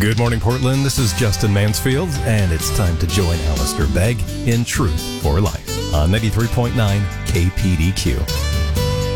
Good morning, Portland. This is Justin Mansfield, and it's time to join Alistair Begg in Truth for Life on 93.9 KPDQ.